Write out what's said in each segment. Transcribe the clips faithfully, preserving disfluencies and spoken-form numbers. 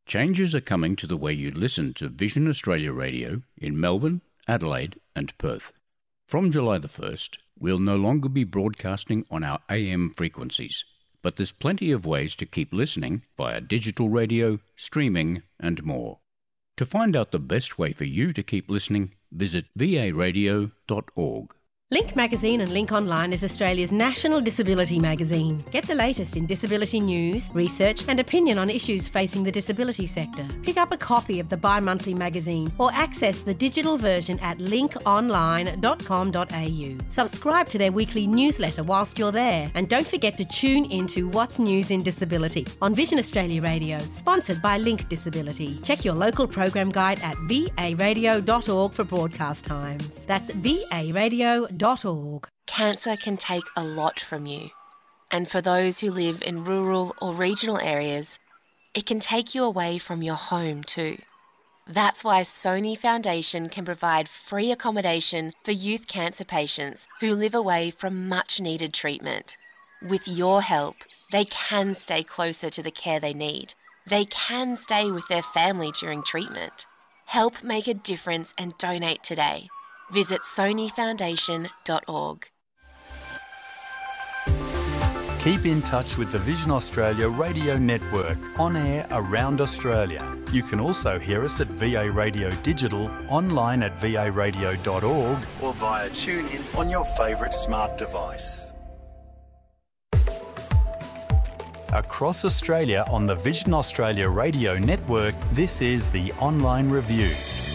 Changes are coming to the way you listen to Vision Australia Radio in Melbourne, Adelaide and Perth. From July the first, we'll no longer be broadcasting on our A M frequencies, but there's plenty of ways to keep listening via digital radio, streaming and more. To find out the best way for you to keep listening, visit v a radio dot org. Link Magazine and Link Online is Australia's national disability magazine. Get the latest in disability news, research and opinion on issues facing the disability sector. Pick up a copy of the bi-monthly magazine or access the digital version at link online dot com dot a u. Subscribe to their weekly newsletter whilst you're there, and don't forget to tune into What's News in Disability on Vision Australia Radio, sponsored by Link Disability. Check your local program guide at v a radio dot org for broadcast times. That's v a radio dot org. Cancer can take a lot from you. And for those who live in rural or regional areas, it can take you away from your home too. That's why Sony Foundation can provide free accommodation for youth cancer patients who live away from much needed treatment. With your help, they can stay closer to the care they need. They can stay with their family during treatment. Help make a difference and donate today. Visit sony foundation dot org. Keep in touch with the Vision Australia Radio Network, on air around Australia. You can also hear us at V A Radio Digital, online at v a radio dot org or via TuneIn on your favourite smart device. Across Australia on the Vision Australia Radio Network, this is the Online Review.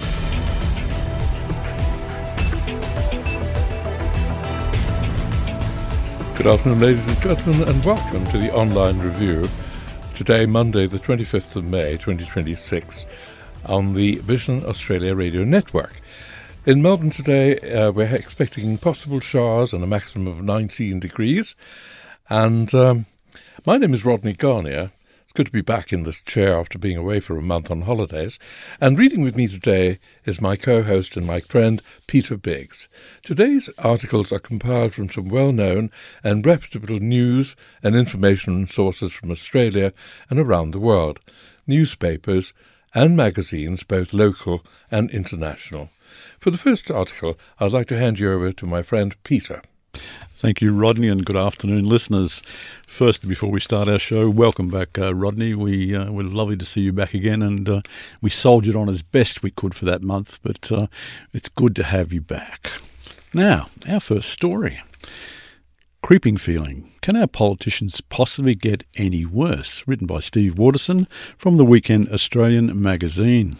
Good afternoon, ladies and gentlemen, and welcome to the Online Review. Today, Monday, the twenty-fifth of May, twenty twenty-six, on the Vision Australia Radio Network. In Melbourne today, uh, we're expecting possible showers and a maximum of nineteen degrees. And um, my name is Rodney Garnier. It's good to be back in this chair after being away for a month on holidays. And reading with me today is my co-host and my friend, Peter Biggs. Today's articles are compiled from some well-known and reputable news and information sources from Australia and around the world, newspapers and magazines, both local and international. For the first article, I'd like to hand you over to my friend Peter. Thank you, Rodney, and good afternoon, listeners. First, before we start our show, welcome back, uh, Rodney. We uh, we're lovely to see you back again, and uh, we soldiered on as best we could for that month, but uh, it's good to have you back. Now, our first story. Creeping feeling. Can our politicians possibly get any worse? Written by Steve Waterson from the Weekend Australian magazine.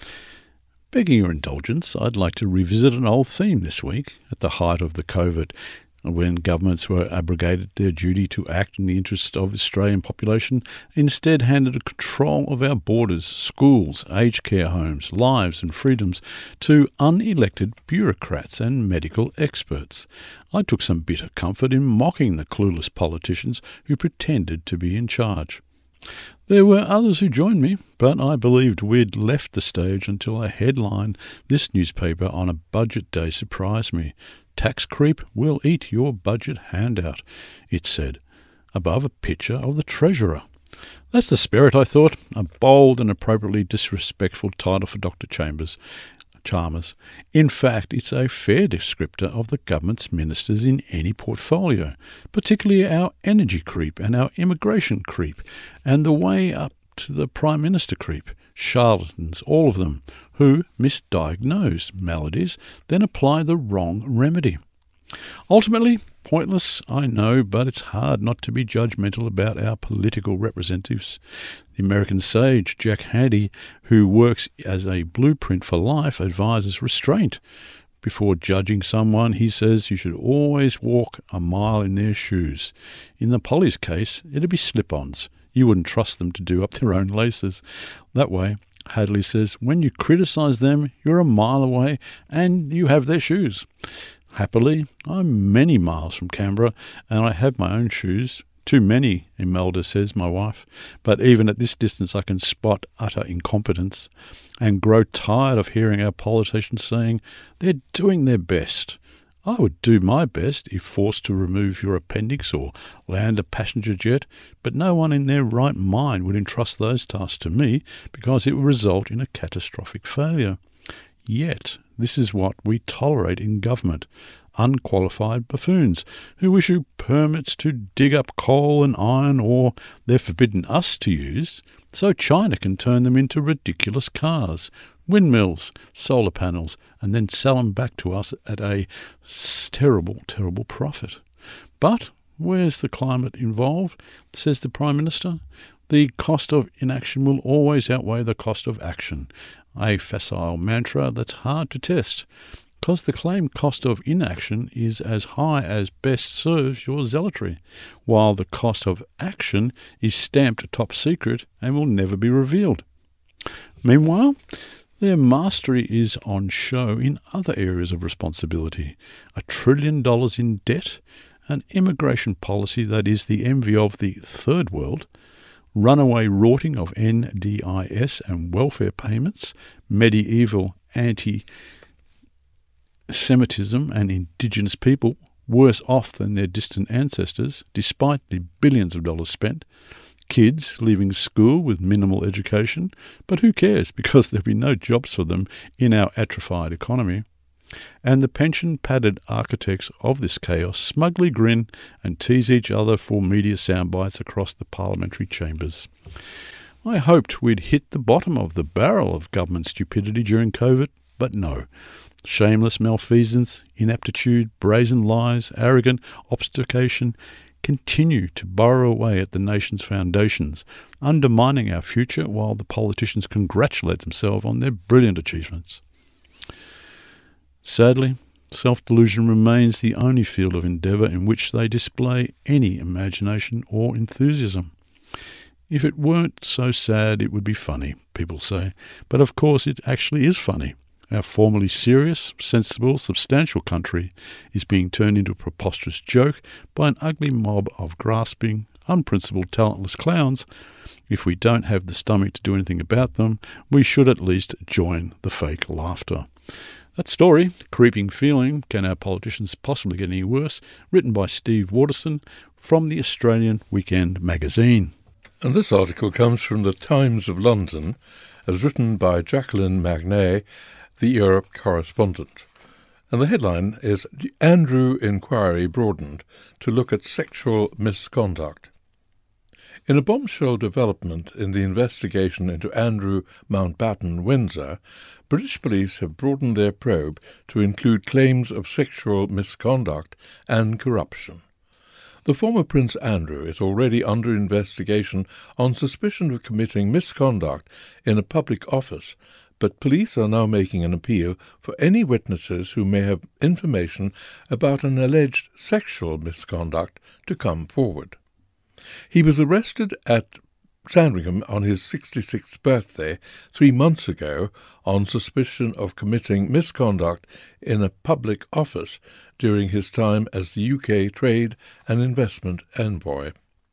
Begging your indulgence, I'd like to revisit an old theme this week at the height of the COVID, when governments were abrogated their duty to act in the interest of the Australian population, instead handed control of our borders, schools, aged care homes, lives and freedoms to unelected bureaucrats and medical experts. I took some bitter comfort in mocking the clueless politicians who pretended to be in charge. There were others who joined me, but I believed we'd left the stage until a headline this newspaper on a budget day surprised me. Tax creep will eat your budget handout, it said, above a picture of the Treasurer. That's the spirit, I thought, a bold and appropriately disrespectful title for Doctor Chambers. Chalmers. In fact, it's a fair descriptor of the government's ministers in any portfolio, particularly our energy creep and our immigration creep, and the way up to the Prime Minister creep. Charlatans, all of them, who misdiagnose maladies, then apply the wrong remedy. Ultimately, pointless, I know, but it's hard not to be judgmental about our political representatives. The American sage, Jack Handey, who works as a blueprint for life, advises restraint. Before judging someone, he says you should always walk a mile in their shoes. In the Polly's case, it'd be slip-ons. You wouldn't trust them to do up their own laces. That way, Hadley says, when you criticise them, you're a mile away and you have their shoes. Happily, I'm many miles from Canberra and I have my own shoes. Too many, Imelda says, my wife. But even at this distance I can spot utter incompetence and grow tired of hearing our politicians saying they're doing their best. I would do my best if forced to remove your appendix or land a passenger jet, but no one in their right mind would entrust those tasks to me because it would result in a catastrophic failure. Yet, this is what we tolerate in government. Unqualified buffoons who issue permits to dig up coal and iron ore they're forbidden us to use, so China can turn them into ridiculous cars, windmills, solar panels, and then sell them back to us at a terrible, terrible profit. But where's the climate involved, says the Prime Minister? The cost of inaction will always outweigh the cost of action, a facile mantra that's hard to test, because the claimed cost of inaction is as high as best serves your zealotry, while the cost of action is stamped top secret and will never be revealed. Meanwhile, their mastery is on show in other areas of responsibility. A trillion dollars in debt, an immigration policy that is the envy of the third world, runaway rorting of N D I S and welfare payments, medieval anti-Semitism and indigenous people worse off than their distant ancestors, despite the billions of dollars spent, kids leaving school with minimal education, but who cares because there'll be no jobs for them in our atrophied economy, and the pension-padded architects of this chaos smugly grin and tease each other for media soundbites across the parliamentary chambers. I hoped we'd hit the bottom of the barrel of government stupidity during COVID, but no. Shameless malfeasance, ineptitude, brazen lies, arrogant obfuscation continue to burrow away at the nation's foundations, undermining our future while the politicians congratulate themselves on their brilliant achievements. Sadly, self-delusion remains the only field of endeavour in which they display any imagination or enthusiasm. If it weren't so sad, it would be funny, people say. But of course it actually is funny. Our formerly serious, sensible, substantial country is being turned into a preposterous joke by an ugly mob of grasping, unprincipled, talentless clowns. If we don't have the stomach to do anything about them, we should at least join the fake laughter. That story, Creeping Feeling, Can Our Politicians Possibly Get Any Worse?, written by Steve Waterson from the Australian Weekend magazine. And this article comes from the Times of London, as written by Jacqueline Magnay, the Europe correspondent. And the headline is Andrew Inquiry Broadened to Look at Sexual Misconduct. In a bombshell development in the investigation into Andrew Mountbatten Windsor, British police have broadened their probe to include claims of sexual misconduct and corruption. The former Prince Andrew is already under investigation on suspicion of committing misconduct in a public office, but police are now making an appeal for any witnesses who may have information about an alleged sexual misconduct to come forward. He was arrested at Sandringham on his sixty-sixth birthday three months ago on suspicion of committing misconduct in a public office during his time as the U K Trade and Investment Envoy.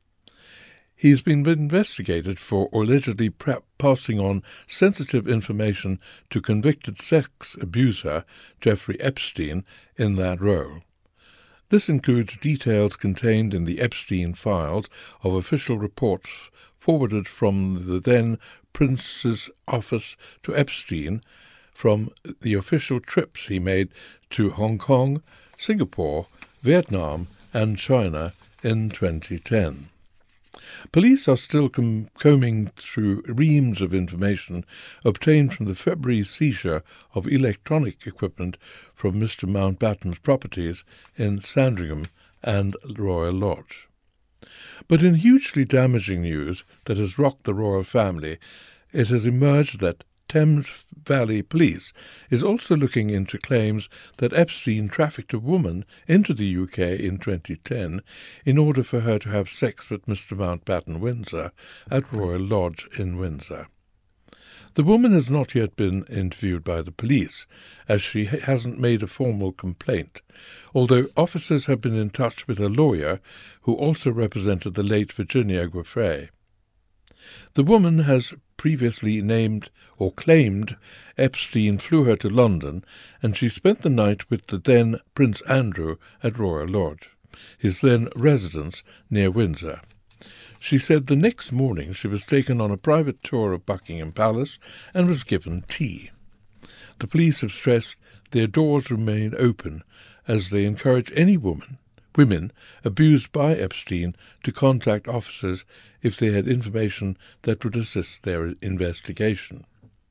He has been investigated for allegedly pre- passing on sensitive information to convicted sex abuser Jeffrey Epstein in that role. This includes details contained in the Epstein files of official reports forwarded from the then Prince's office to Epstein from the official trips he made to Hong Kong, Singapore, Vietnam and China in twenty ten. Police are still com- combing through reams of information obtained from the February seizure of electronic equipment from Mister Mountbatten's properties in Sandringham and Royal Lodge. But in hugely damaging news that has rocked the royal family, it has emerged that Thames Valley Police is also looking into claims that Epstein trafficked a woman into the U K in twenty ten in order for her to have sex with Mister Mountbatten Windsor at Royal Lodge in Windsor. The woman has not yet been interviewed by the police, as she hasn't made a formal complaint, although officers have been in touch with a lawyer who also represented the late Virginia Giuffre. The woman has previously named or claimed Epstein flew her to London, and she spent the night with the then Prince Andrew at Royal Lodge, his then residence near Windsor. She said the next morning she was taken on a private tour of Buckingham Palace and was given tea. The police have stressed their doors remain open as they encourage any woman, women abused by Epstein to contact officers if they had information that would assist their investigation.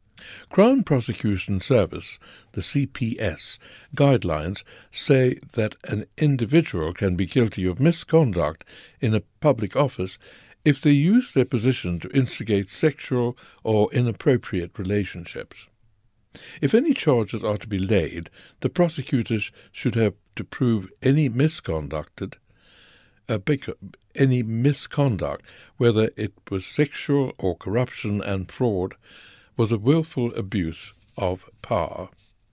Crown Prosecution Service, the C P S, guidelines say that an individual can be guilty of misconduct in a public office if they use their position to instigate sexual or inappropriate relationships. If any charges are to be laid, the prosecutors should have to prove any misconducted, uh, any misconduct, whether it was sexual or corruption and fraud, was a willful abuse of power.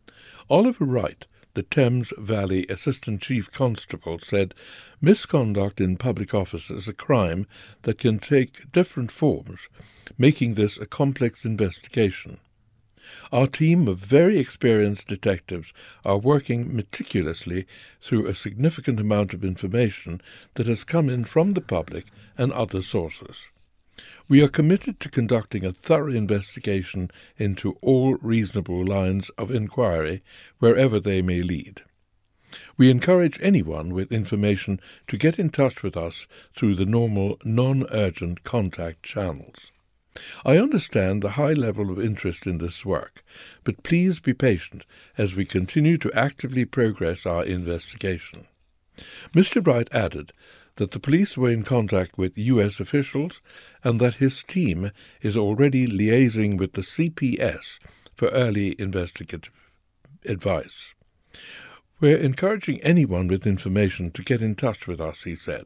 Oliver Wright, the Thames Valley Assistant Chief Constable, said, "Misconduct in public office is a crime that can take different forms, making this a complex investigation. Our team of very experienced detectives are working meticulously through a significant amount of information that has come in from the public and other sources. We are committed to conducting a thorough investigation into all reasonable lines of inquiry, wherever they may lead. We encourage anyone with information to get in touch with us through the normal non-urgent contact channels. I understand the high level of interest in this work, but please be patient as we continue to actively progress our investigation." Mister Wright added that the police were in contact with U S officials and that his team is already liaising with the C P S for early investigative advice. "We're encouraging anyone with information to get in touch with us," he said.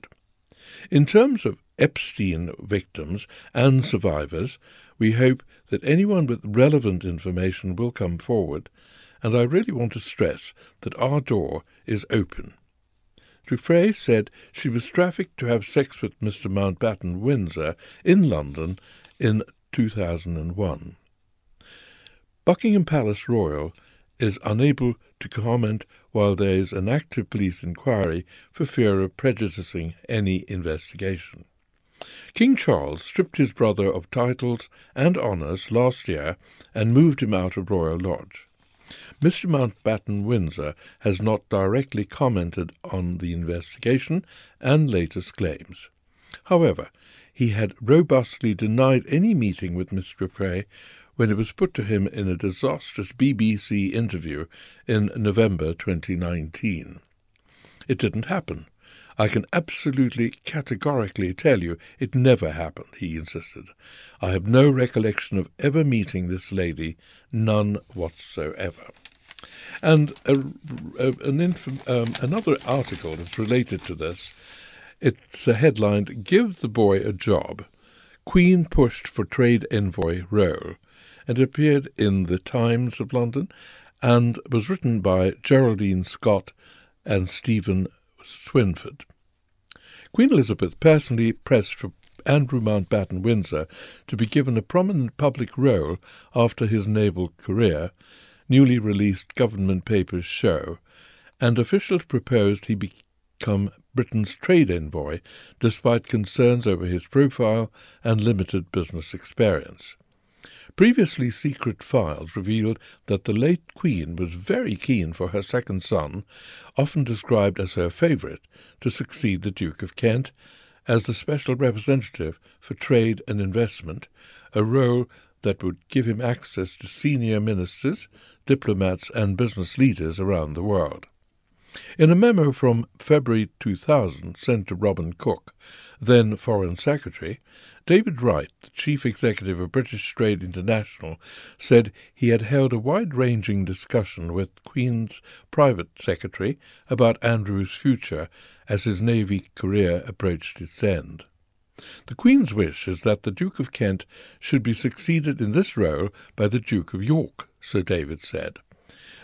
In terms of Epstein victims and survivors, we hope that anyone with relevant information will come forward, and I really want to stress that our door is open. Dufresne said she was trafficked to have sex with Mister Mountbatten Windsor in London in two thousand one. Buckingham Palace Royal is unable to comment while there is an active police inquiry for fear of prejudicing any investigation. King Charles stripped his brother of titles and honours last year and moved him out of Royal Lodge. Mister Mountbatten Windsor has not directly commented on the investigation and latest claims. However, he had robustly denied any meeting with Miss Dupre when it was put to him in a disastrous B B C interview in November twenty nineteen. It didn't happen. I can absolutely categorically tell you it never happened, he insisted. I have no recollection of ever meeting this lady, none whatsoever. And a, a, an inf- um, another article that's related to this, it's a headline, "Give the Boy a Job. Queen pushed for trade envoy role," and it appeared in the Times of London and was written by Geraldine Scott and Stephen Swinford. Queen Elizabeth personally pressed for Andrew Mountbatten Windsor to be given a prominent public role after his naval career, newly released government papers show, and officials proposed he become Britain's trade envoy, despite concerns over his profile and limited business experience. Previously secret files revealed that the late Queen was very keen for her second son, often described as her favourite, to succeed the Duke of Kent as the special representative for trade and investment, a role that would give him access to senior ministers, diplomats and business leaders around the world. In a memo from February two thousand sent to Robin Cook, then Foreign Secretary, David Wright, the Chief Executive of British Trade International, said he had held a wide-ranging discussion with Queen's private secretary about Andrew's future as his Navy career approached its end. The Queen's wish is that the Duke of Kent should be succeeded in this role by the Duke of York, Sir David said.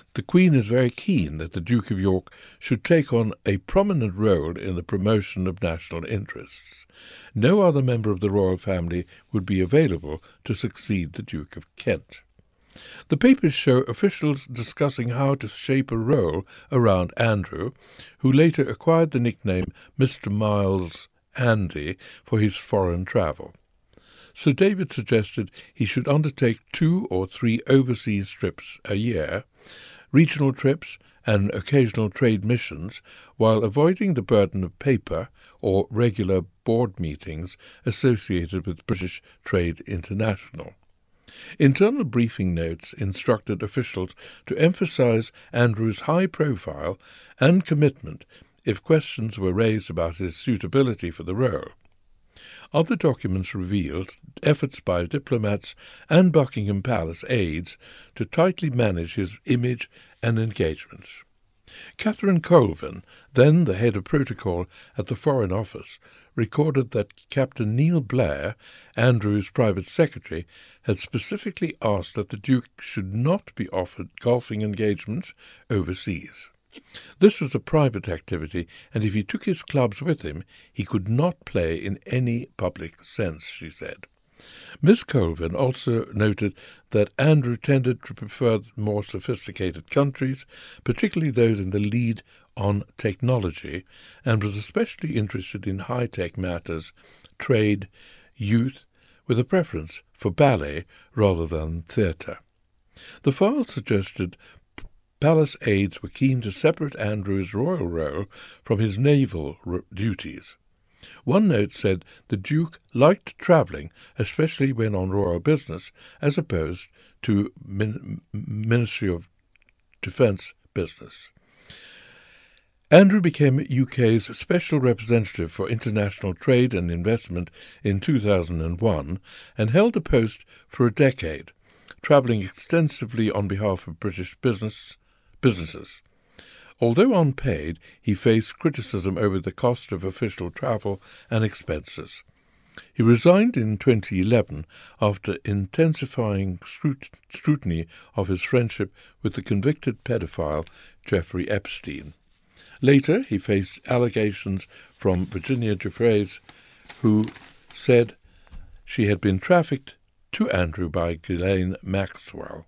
The Queen is very keen that the Duke of York should take on a prominent role in the promotion of national interests. No other member of the royal family would be available to succeed the Duke of Kent. The papers show officials discussing how to shape a role around Andrew, who later acquired the nickname Mister Miles Andy for his foreign travel. Sir David suggested he should undertake two or three overseas trips a year, regional trips and occasional trade missions, while avoiding the burden of paper or regular board meetings associated with British Trade International. Internal briefing notes instructed officials to emphasize Andrew's high profile and commitment if questions were raised about his suitability for the role. Other documents revealed efforts by diplomats and Buckingham Palace aides to tightly manage his image and engagements. Catherine Colvin, then the head of protocol at the Foreign Office, recorded that Captain Neil Blair, Andrew's private secretary, had specifically asked that the Duke should not be offered golfing engagements overseas. This was a private activity, and if he took his clubs with him, he could not play in any public sense, she said. Miss Colvin also noted that Andrew tended to prefer more sophisticated countries, particularly those in the lead on technology, and was especially interested in high-tech matters, trade, youth, with a preference for ballet rather than theatre. The file suggested Palace aides were keen to separate Andrew's royal role from his naval r- duties. One note said the Duke liked travelling, especially when on royal business, as opposed to min- Ministry of Defence business. Andrew became U K's Special Representative for International Trade and Investment in two thousand one and held the post for a decade, travelling extensively on behalf of British business businesses. Although unpaid, he faced criticism over the cost of official travel and expenses. He resigned in twenty eleven after intensifying scrut- scrutiny of his friendship with the convicted pedophile Jeffrey Epstein. Later, he faced allegations from Virginia Giuffres, who said she had been trafficked to Andrew by Ghislaine Maxwell.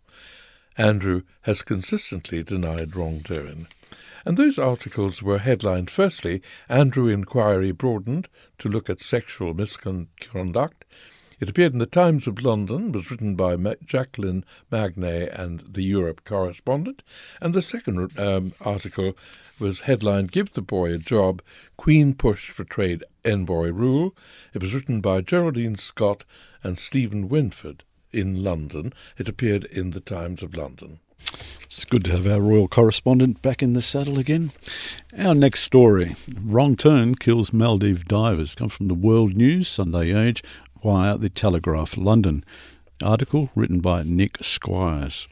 Andrew has consistently denied wrongdoing. And those articles were headlined, firstly, Andrew Inquiry Broadened to look at sexual misconduct. It appeared in the Times of London, was written by Jacqueline Magnay and the Europe correspondent. And the second um, article was headlined, Give the Boy a Job, Queen Pushed for Trade Envoy Rule. It was written by Geraldine Scott and Stephen Winford in London. It appeared in the Times of London. It's good to have our royal correspondent back in the saddle again. Our next story, Wrong Turn Kills Maldive Divers, comes from the World News, Sunday Age, via The Telegraph, London. Article written by Nick Squires.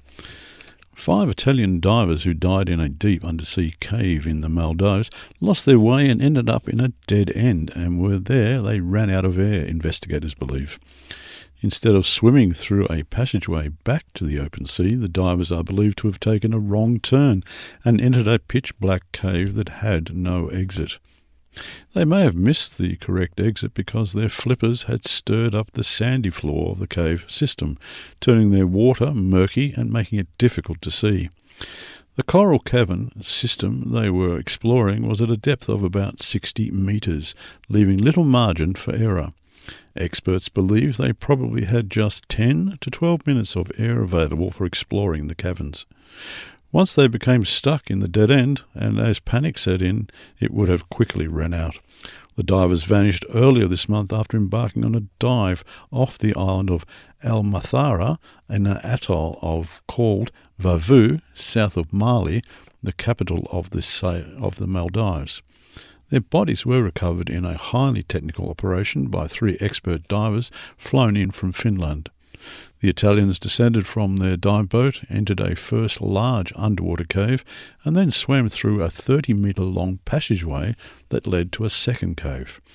Five Italian divers who died in a deep undersea cave in the Maldives lost their way and ended up in a dead end, and were there they ran out of air, investigators believe. Instead of swimming through a passageway back to the open sea, the divers are believed to have taken a wrong turn and entered a pitch-black cave that had no exit. They may have missed the correct exit because their flippers had stirred up the sandy floor of the cave system, turning their water murky and making it difficult to see. The coral cavern system they were exploring was at a depth of about sixty metres, leaving little margin for error. Experts believe they probably had just ten to twelve minutes of air available for exploring the caverns. Once they became stuck in the dead end, and as panic set in, it would have quickly run out. The divers vanished earlier this month after embarking on a dive off the island of El Mathara in an atoll of called Vavu, south of Mali, the capital of the, of the Maldives. Their bodies were recovered in a highly technical operation by three expert divers flown in from Finland. The Italians descended from their dive boat, entered a first large underwater cave, and then swam through a thirty-metre long passageway that led to a second cave.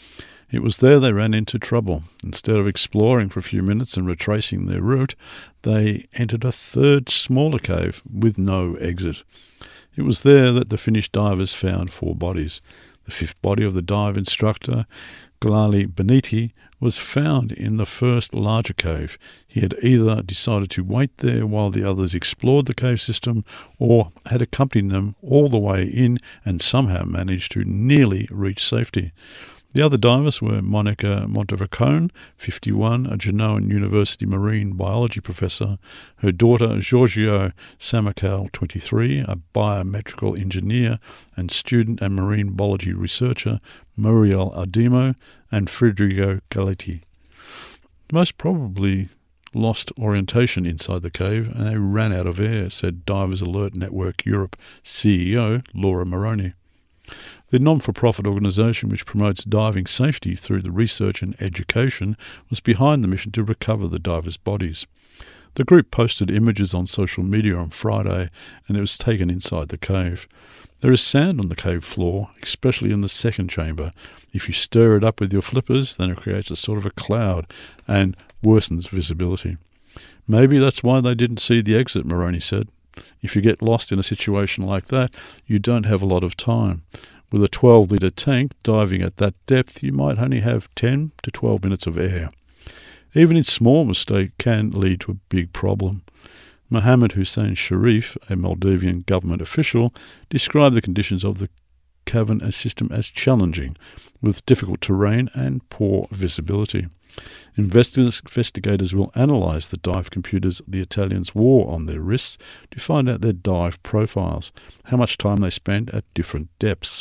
It was there they ran into trouble. Instead of exploring for a few minutes and retracing their route, they entered a third, smaller cave with no exit. It was there that the Finnish divers found four bodies. The fifth body of the dive instructor, Galali Beniti, was found in the first larger cave. He had either decided to wait there while the others explored the cave system or had accompanied them all the way in and somehow managed to nearly reach safety. The other divers were Monica Montevacone, fifty-one, a Genoan University marine biology professor, her daughter Giorgio Samakal, twenty-three, a biometrical engineer and student and marine biology researcher, Muriel Ardimo, and Federico Galetti. Most probably lost orientation inside the cave and they ran out of air, said Divers Alert Network Europe C E O Laura Moroni. The non-for-profit organisation which promotes diving safety through the research and education was behind the mission to recover the divers' bodies. The group posted images on social media on Friday and it was taken inside the cave. There is sand on the cave floor, especially in the second chamber. If you stir it up with your flippers, then it creates a sort of a cloud and worsens visibility. Maybe that's why they didn't see the exit, Moroni said. If you get lost in a situation like that, you don't have a lot of time. With a twelve litre tank diving at that depth, you might only have ten to twelve minutes of air. Even a small mistake can lead to a big problem. Mohammed Hussein Sharif, a Maldivian government official, described the conditions of the cavern system as challenging, with difficult terrain and poor visibility. Investigators will analyse the dive computers the Italians wore on their wrists to find out their dive profiles, how much time they spent at different depths.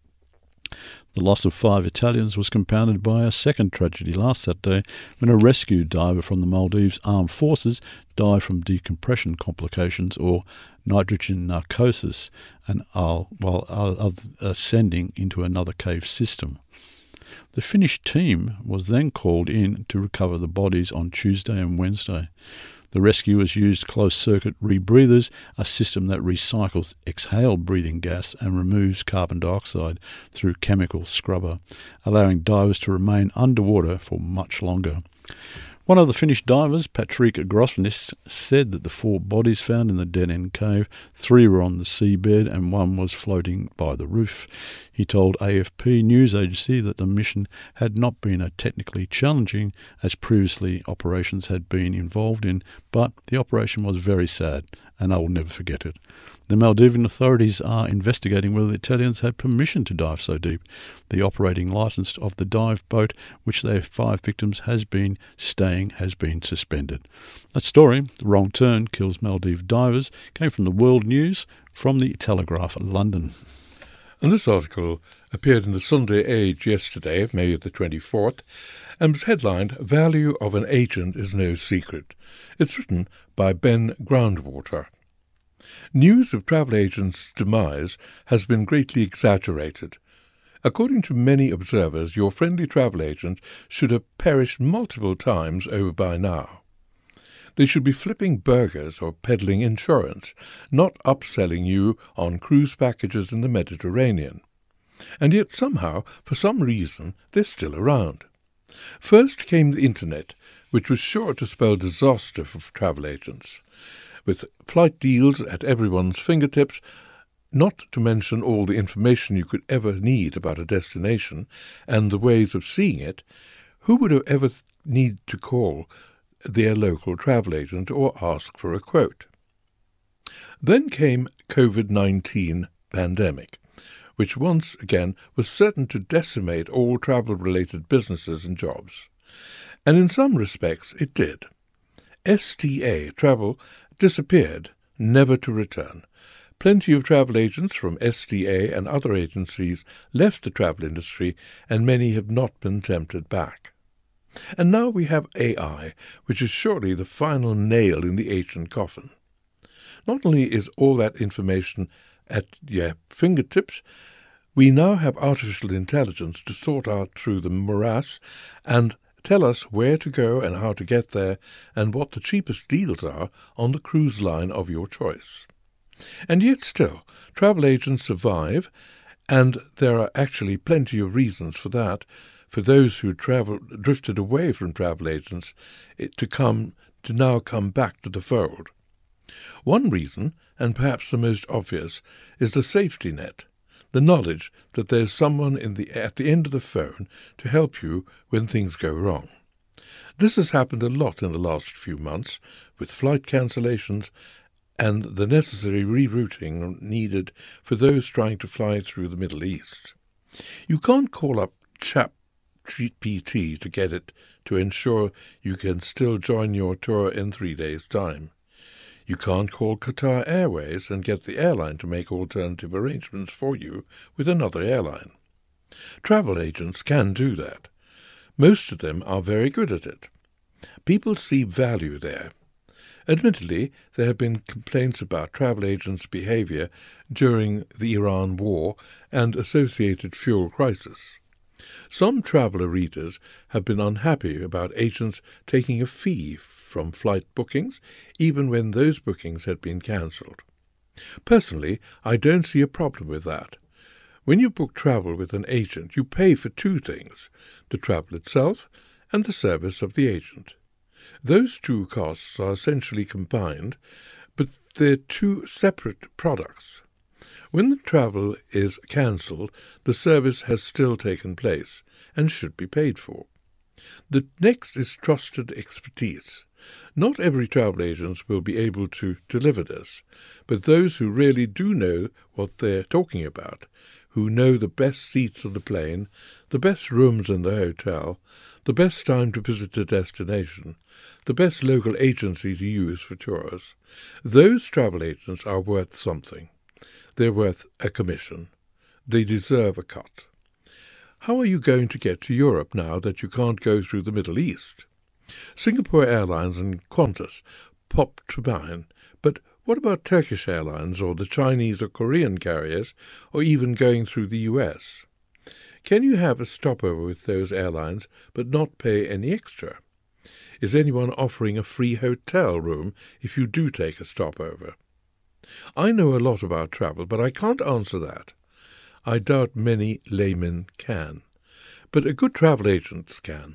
The loss of five Italians was compounded by a second tragedy last Saturday when a rescue diver from the Maldives Armed Forces died from decompression complications or nitrogen narcosis and while ascending into another cave system. The Finnish team was then called in to recover the bodies on Tuesday and Wednesday. The rescuers used closed-circuit rebreathers, a system that recycles exhaled breathing gas and removes carbon dioxide through chemical scrubber, allowing divers to remain underwater for much longer. One of the Finnish divers, Patrick Grosvenis, said that the four bodies found in the dead-end cave, three were on the seabed and one was floating by the roof. He told A F P news agency that the mission had not been as technically challenging as previously operations had been involved in, but the operation was very sad, and I will never forget it. The Maldivian authorities are investigating whether the Italians had permission to dive so deep. The operating licence of the dive boat, which their five victims has been staying, has been suspended. That story, The Wrong Turn Kills Maldive Divers, came from the World News from the Telegraph, London. And this article appeared in the Sunday Age yesterday, May the twenty-fourth, and was headlined, Value of an Agent is No Secret. It's written by Ben Groundwater. News of travel agents' demise has been greatly exaggerated. According to many observers, your friendly travel agent should have perished multiple times over by now. They should be flipping burgers or peddling insurance, not upselling you on cruise packages in the Mediterranean. And yet somehow, for some reason, they're still around. First came the Internet, which was sure to spell disaster for travel agents. With flight deals at everyone's fingertips, not to mention all the information you could ever need about a destination and the ways of seeing it, who would have ever need to call their local travel agent or ask for a quote? Then came COVID nineteen pandemic, which once again was certain to decimate all travel-related businesses and jobs. And in some respects it did. S T A, travel, disappeared, never to return. Plenty of travel agents from S T A and other agencies left the travel industry, and many have not been tempted back. And now we have A I, which is surely the final nail in the agent coffin. Not only is all that information at your fingertips, we now have artificial intelligence to sort out through the morass and tell us where to go and how to get there and what the cheapest deals are on the cruise line of your choice. And yet still, travel agents survive, and there are actually plenty of reasons for that. for those who traveled, drifted away from travel agents it, to come to now come back to the fold. One reason, and perhaps the most obvious, is the safety net, the knowledge that there's someone in the, at the end of the phone to help you when things go wrong. This has happened a lot in the last few months, with flight cancellations and the necessary rerouting needed for those trying to fly through the Middle East. You can't call up ChatGPT to get it to ensure you can still join your tour in three days' time. You can't call Qatar Airways and get the airline to make alternative arrangements for you with another airline. Travel agents can do that. Most of them are very good at it. People see value there. Admittedly, there have been complaints about travel agents' behaviour during the Iran war and associated fuel crisis. Some traveller readers have been unhappy about agents taking a fee from flight bookings, even when those bookings had been cancelled. Personally, I don't see a problem with that. When you book travel with an agent, you pay for two things, the travel itself and the service of the agent. Those two costs are essentially combined, but they're two separate products. When the travel is cancelled, the service has still taken place and should be paid for. The next is trusted expertise. Not every travel agent will be able to deliver this, but those who really do know what they're talking about, who know the best seats on the plane, the best rooms in the hotel, the best time to visit a destination, the best local agency to use for tours, those travel agents are worth something. They're worth a commission. They deserve a cut. How are you going to get to Europe now that you can't go through the Middle East? Singapore Airlines and Qantas pop to mind, but what about Turkish Airlines or the Chinese or Korean carriers, or even going through the U S? Can you have a stopover with those airlines but not pay any extra? Is anyone offering a free hotel room if you do take a stopover? I know a lot about travel, but I can't answer that. I doubt many laymen can, but a good travel agent can.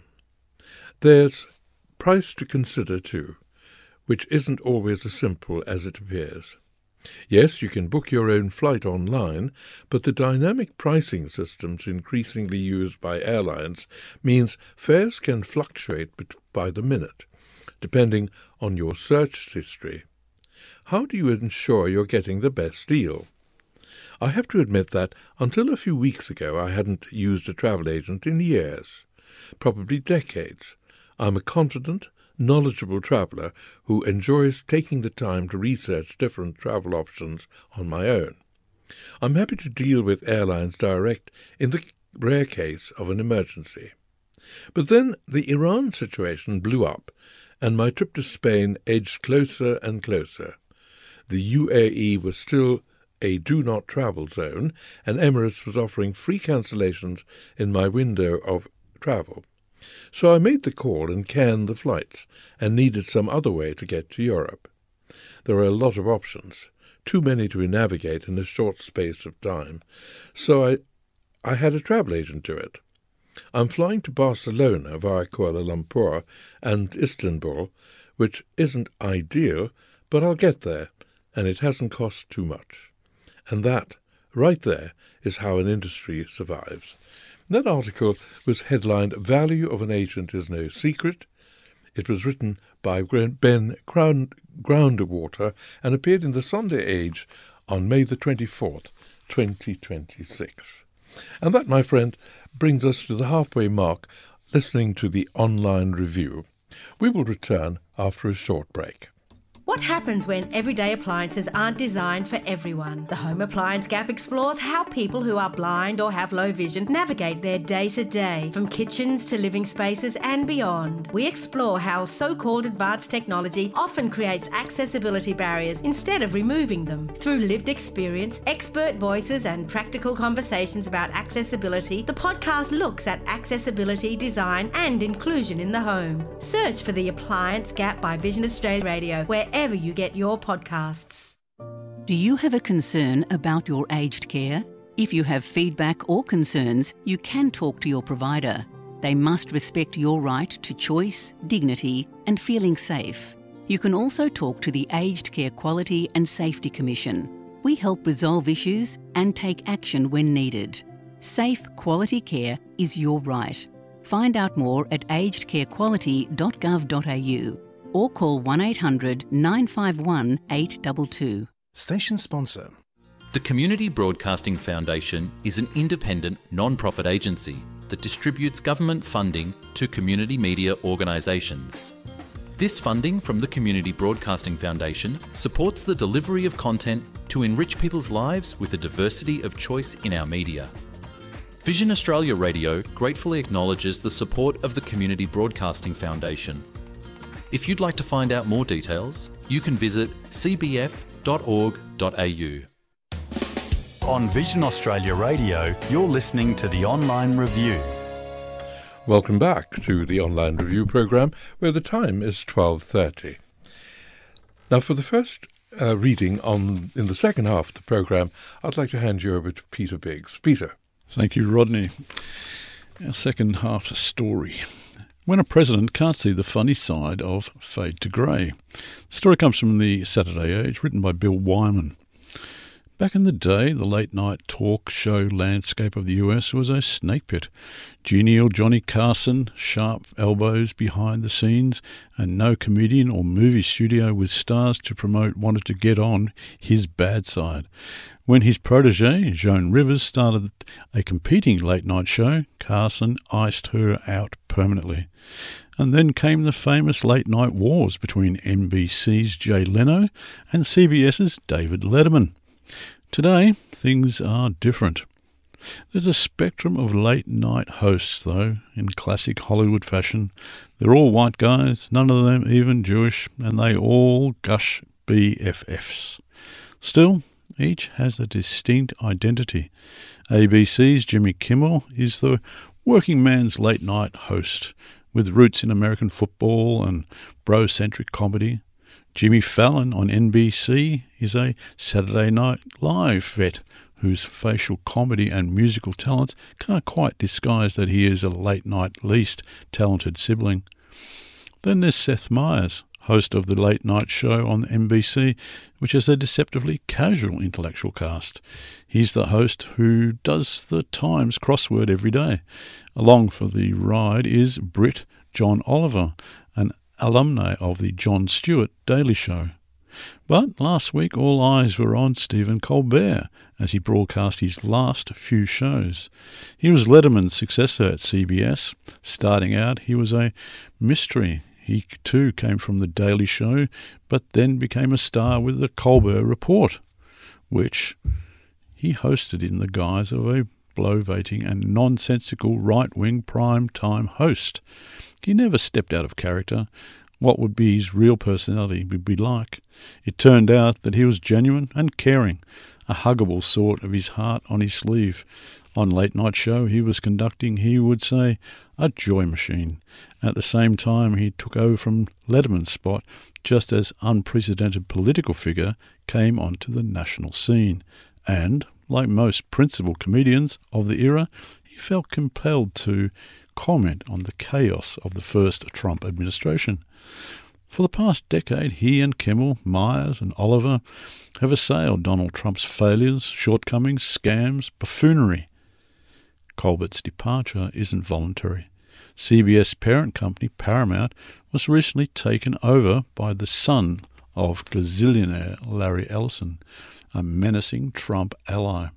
There's price to consider too, which isn't always as simple as it appears. Yes, you can book your own flight online, but the dynamic pricing systems increasingly used by airlines means fares can fluctuate by the minute, depending on your search history. How do you ensure you're getting the best deal? I have to admit that until a few weeks ago I hadn't used a travel agent in years, probably decades. I'm a confident, knowledgeable traveller who enjoys taking the time to research different travel options on my own. I'm happy to deal with airlines direct in the rare case of an emergency. But then the Iran situation blew up, and my trip to Spain edged closer and closer. The U A E was still a do-not-travel zone, and Emirates was offering free cancellations in my window of travel. So I made the call and canned the flights, and needed some other way to get to Europe. There are a lot of options, too many to navigate in a short space of time, so I, I had a travel agent do it. I'm flying to Barcelona via Kuala Lumpur and Istanbul, which isn't ideal, but I'll get there, and it hasn't cost too much. And that, right there, is how an industry survives. That article was headlined "Value of an Agent is No Secret." It was written by Ben Grounderwater and appeared in the Sunday Age on May the twenty-fourth, twenty twenty-six. And that, my friend, brings us to the halfway mark listening to the online review. We will return after a short break. What happens when everyday appliances aren't designed for everyone? The Home Appliance Gap explores how people who are blind or have low vision navigate their day-to-day, from kitchens to living spaces and beyond. We explore how so-called advanced technology often creates accessibility barriers instead of removing them. Through lived experience, expert voices and practical conversations about accessibility, the podcast looks at accessibility, design and inclusion in the home. Search for The Appliance Gap by Vision Australia Radio, where wherever you get your podcasts. Do you have a concern about your aged care? If you have feedback or concerns, you can talk to your provider. they must respect your right to choice, dignity and feeling safe. You can also talk to the Aged Care Quality and Safety Commission. We help resolve issues and take action when needed. Safe, quality care is your right. Find out more at aged care quality dot gov dot a u or call one eight hundred nine five one eight two two. Station sponsor. The Community Broadcasting Foundation is an independent, non-profit agency that distributes government funding to community media organisations. This funding from the Community Broadcasting Foundation supports the delivery of content to enrich people's lives with a diversity of choice in our media. Vision Australia Radio gratefully acknowledges the support of the Community Broadcasting Foundation. If you'd like to find out more details, you can visit c b f dot org dot a u. On Vision Australia Radio, you're listening to the Online Review. Welcome back to the Online Review programme, where the time is twelve thirty. Now, for the first uh, reading on in the second half of the programme, I'd like to hand you over to Peter Biggs. Peter. Thank you, Rodney. Our second half story. When a president can't see the funny side of Fade to Grey. The story comes from the Saturday Age, written by Bill Wyman. Back in the day, the late-night talk show landscape of the U S was a snake pit. Genial Johnny Carson, sharp elbows behind the scenes, and no comedian or movie studio with stars to promote wanted to get on his bad side. When his protege, Joan Rivers, started a competing late-night show, Carson iced her out permanently. And then came the famous late-night wars between N B C's Jay Leno and C B S's David Letterman. Today, things are different. There's a spectrum of late-night hosts, though, in classic Hollywood fashion. They're all white guys, none of them even Jewish, and they all gush B F Fs. Still, each has a distinct identity. A B C's Jimmy Kimmel is the working man's late-night host, with roots in American football and bro-centric comedy. Jimmy Fallon on N B C is a Saturday Night Live vet whose facial comedy and musical talents can't quite disguise that he is a late-night least talented sibling. Then there's Seth Meyers, host of the Late Night Show on N B C, which is a deceptively casual intellectual cast. He's the host who does the Times crossword every day. Along for the ride is Brit John Oliver, an alumni of the Jon Stewart Daily Show. But last week all eyes were on Stephen Colbert as he broadcast his last few shows. He was Letterman's successor at C B S. Starting out, he was a mystery. He too came from the Daily Show, but then became a star with the Colbert Report, which he hosted in the guise of a bloviating and nonsensical right-wing prime-time host. He never stepped out of character. What would be his real personality would be like. It turned out that he was genuine and caring, a huggable sort of his heart on his sleeve. On Late Night Show he was conducting, he would say, a joy machine. At the same time he took over from Letterman's spot just as unprecedented political figure came onto the national scene. And, like most principal comedians of the era, he felt compelled to comment on the chaos of the first Trump administration. For the past decade, he and Kimmel, Myers and Oliver have assailed Donald Trump's failures, shortcomings, scams, buffoonery. Colbert's departure isn't voluntary. C B S parent company Paramount was recently taken over by the son of gazillionaire Larry Ellison, a menacing Trump ally.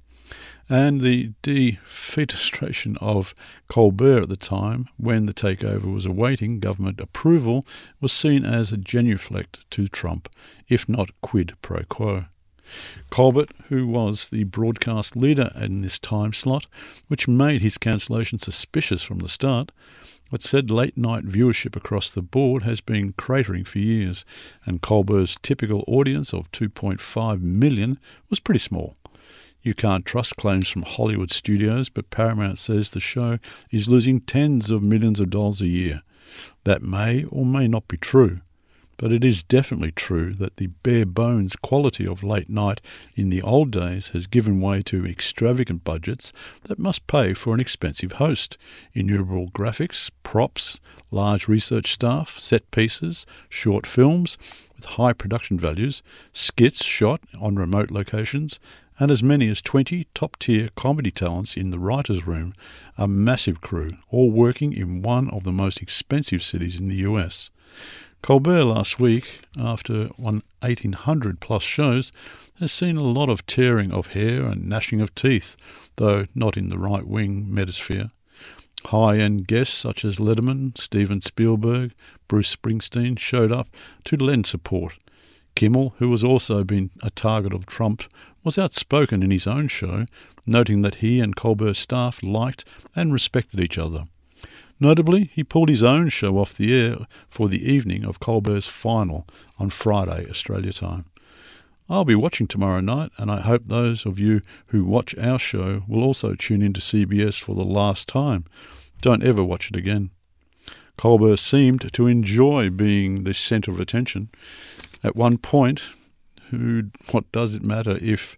And the defenestration of Colbert at the time, when the takeover was awaiting government approval, was seen as a genuflect to Trump, if not quid pro quo. Colbert, who was the broadcast leader in this time slot, which made his cancellation suspicious from the start, but said late-night viewership across the board has been cratering for years, and Colbert's typical audience of two point five million was pretty small. You can't trust claims from Hollywood studios, but Paramount says the show is losing tens of millions of dollars a year. That may or may not be true. but it is definitely true that the bare-bones quality of late night in the old days has given way to extravagant budgets that must pay for an expensive host, innumerable graphics, props, large research staff, set pieces, short films with high production values, skits shot on remote locations, and as many as twenty top-tier comedy talents in the writer's room, a massive crew, all working in one of the most expensive cities in the U S. Colbert last week, after one eighteen hundred plus shows, has seen a lot of tearing of hair and gnashing of teeth, though not in the right-wing metasphere. High-end guests such as Letterman, Steven Spielberg, Bruce Springsteen showed up to lend support. Kimmel, who has also been a target of Trump, was outspoken in his own show, noting that he and Colbert's staff liked and respected each other. Notably, he pulled his own show off the air for the evening of Colbert's final on Friday, Australia time. I'll be watching tomorrow night, and I hope those of you who watch our show will also tune into C B S for the last time. Don't ever watch it again. Colbert seemed to enjoy being the centre of attention. At one point, who, what does it matter if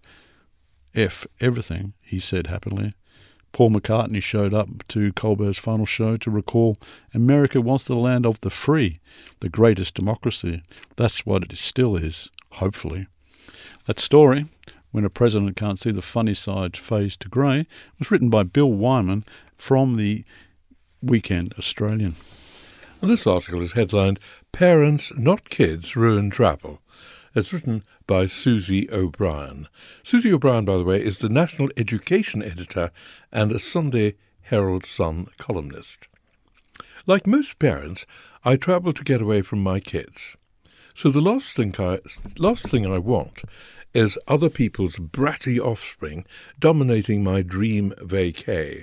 F everything, he said happily. Paul McCartney showed up to Colbert's final show to recall America was the land of the free, the greatest democracy. That's what it still is, hopefully. That story, When a President Can't See the Funny Side Fades to Grey, was written by Bill Wyman from the Weekend Australian. And this article is headlined, Parents, Not Kids, Ruin Travel. It's written by Susie O'Brien. Susie O'Brien, by the way, is the National Education Editor and a Sunday Herald Sun columnist. Like most parents, I travel to get away from my kids. So the last thing I, last thing I want is other people's bratty offspring dominating my dream vacay.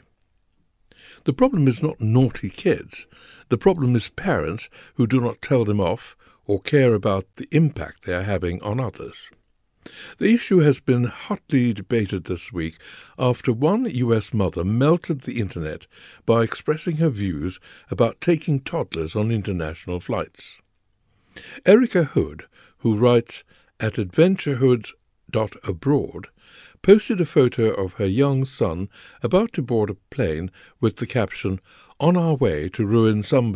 The problem is not naughty kids. The problem is parents who do not tell them off or care about the impact they are having on others. The issue has been hotly debated this week after one U S mother melted the internet by expressing her views about taking toddlers on international flights. Erica Hood, who writes at adventurehoods dot abroad, posted a photo of her young son about to board a plane with the caption, "On our way to ruin somebody